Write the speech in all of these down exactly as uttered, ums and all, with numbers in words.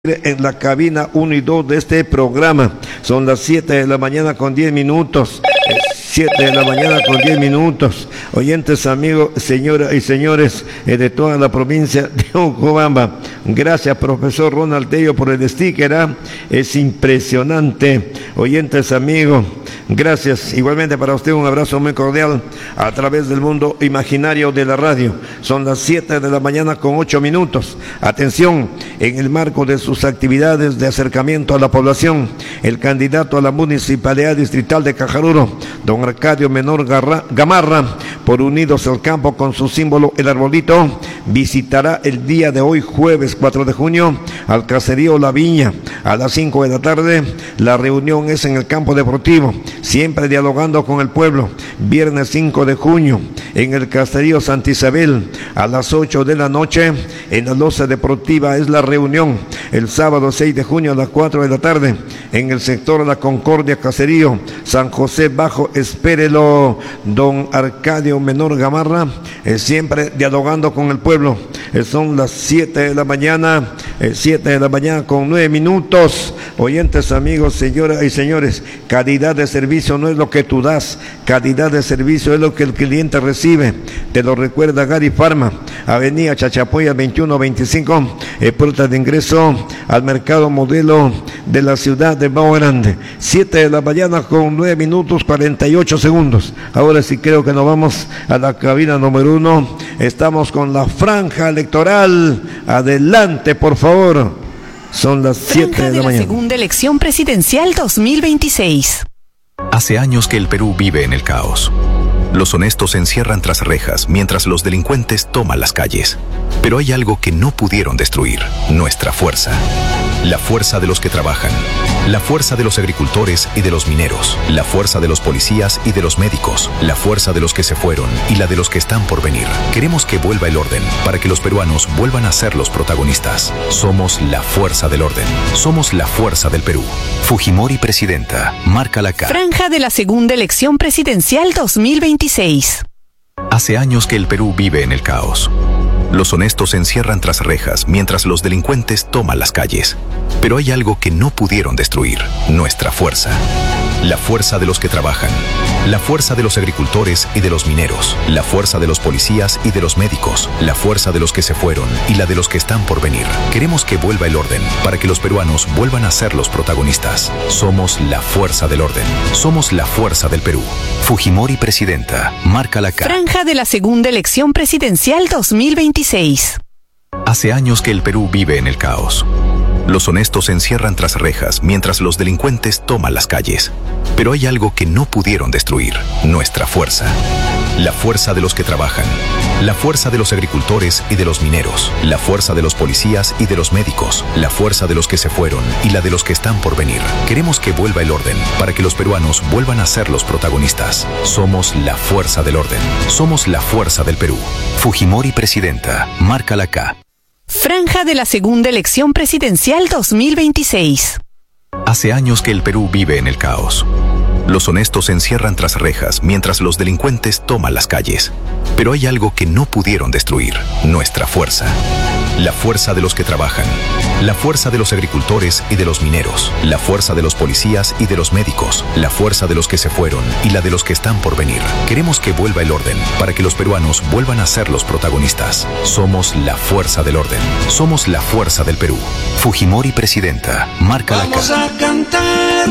en la cabina uno y dos de este programa. Son las siete de la mañana con diez minutos. siete de la mañana con diez minutos. Oyentes, amigos, señoras y señores eh, de toda la provincia de Ocubamba. Gracias, profesor Ronald Tello, por el sticker. ¿eh? Es impresionante. Oyentes, amigos, gracias. Igualmente para usted un abrazo muy cordial a través del mundo imaginario de la radio. Son las siete de la mañana con ocho minutos. Atención, en el marco de sus actividades de acercamiento a la población, el candidato a la Municipalidad Distrital de Cajaruro, don Arcadio Menor Garra, Gamarra, por Unidos al Campo con su símbolo el arbolito, visitará el día de hoy, jueves cuatro de junio, al caserío La Viña a las cinco de la tarde. La reunión es en el campo deportivo, siempre dialogando con el pueblo. Viernes cinco de junio, en el caserío Santa Isabel a las ocho de la noche, en la loza deportiva es la reunión. El sábado seis de junio a las cuatro de la tarde, en el sector La Concordia, caserío San José Bajo, espérelo, don Arcadio Menor Gamarra, eh, siempre dialogando con el pueblo. Eh, son las siete de la mañana, eh, siete de la mañana con nueve minutos. Oyentes, amigos, señoras y señores, calidad de servicio no es lo que tú das, calidad de servicio es lo que el cliente recibe. Te lo recuerda Gary Pharma, avenida Chachapoya veintiuno veinticinco, eh, puerta de ingreso al mercado modelo de la ciudad de Bao Grande. siete de la mañana con nueve minutos cuarenta y ocho segundos. Ahora sí creo que nos vamos a la cabina número uno. Estamos con la franja electoral. Adelante, por favor. Son las siete de la mañana. Segunda elección presidencial dos mil veintiséis. Hace años que el Perú vive en el caos. Los honestos se encierran tras rejas mientras los delincuentes toman las calles. Pero hay algo que no pudieron destruir: nuestra fuerza. La fuerza de los que trabajan. La fuerza de los agricultores y de los mineros. La fuerza de los policías y de los médicos. La fuerza de los que se fueron y la de los que están por venir. Queremos que vuelva el orden para que los peruanos vuelvan a ser los protagonistas. Somos la fuerza del orden. Somos la fuerza del Perú. Fujimori presidenta. Marca la K. Franja de la segunda elección presidencial dos mil veintiséis. Hace años que el Perú vive en el caos. Los honestos se encierran tras rejas mientras los delincuentes toman las calles. Pero hay algo que no pudieron destruir: nuestra fuerza. La fuerza de los que trabajan. La fuerza de los agricultores y de los mineros. La fuerza de los policías y de los médicos. La fuerza de los que se fueron y la de los que están por venir. Queremos que vuelva el orden para que los peruanos vuelvan a ser los protagonistas. Somos la fuerza del orden. Somos la fuerza del Perú. Fujimori presidenta. Marca la K. Franja de la segunda elección presidencial dos mil veintiséis. Hace años que el Perú vive en el caos. Los honestos se encierran tras rejas mientras los delincuentes toman las calles. Pero hay algo que no pudieron destruir: nuestra fuerza. La fuerza de los que trabajan. La fuerza de los agricultores y de los mineros. La fuerza de los policías y de los médicos. La fuerza de los que se fueron y la de los que están por venir. Queremos que vuelva el orden para que los peruanos vuelvan a ser los protagonistas. Somos la fuerza del orden. Somos la fuerza del Perú. Fujimori presidenta. Marca la K. Franja de la segunda elección presidencial dos mil veintiséis. Hace años que el Perú vive en el caos. Los honestos se encierran tras rejas mientras los delincuentes toman las calles. Pero hay algo que no pudieron destruir: nuestra fuerza. La fuerza de los que trabajan. La fuerza de los agricultores y de los mineros. La fuerza de los policías y de los médicos. La fuerza de los que se fueron y la de los que están por venir. Queremos que vuelva el orden para que los peruanos vuelvan a ser los protagonistas. Somos la fuerza del orden. Somos la fuerza del Perú. Fujimori presidenta. Marca la K. Vamos a cantar,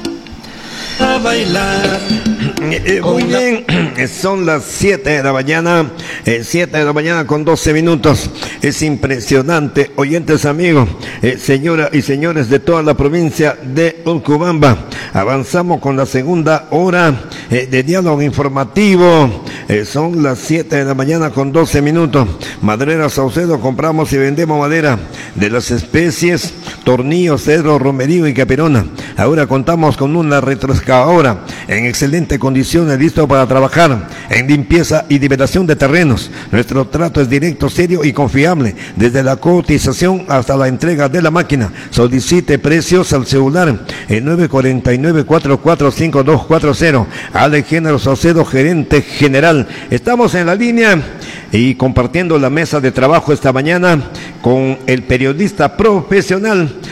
a bailar. Eh, muy bien, son las siete de la mañana, eh, siete de la mañana con doce minutos. Es impresionante, oyentes, amigos, eh, señoras y señores de toda la provincia de Ocubamba. Avanzamos con la segunda hora eh, de diálogo informativo. Eh, son las siete de la mañana con doce minutos. Madrera Saucedo, compramos y vendemos madera de las especies tornillo, cedro, romerío y caperona. Ahora contamos con una retroexcavadora en excelente condiciones, listo para trabajar en limpieza y liberación de terrenos. Nuestro trato es directo, serio y confiable, desde la cotización hasta la entrega de la máquina. Solicite precios al celular el nueve cuatro nueve, cuatro cuatro cinco dos cuatro cero. Alex Género Saucedo, gerente general. Estamos en la línea y compartiendo la mesa de trabajo esta mañana con el periodista profesional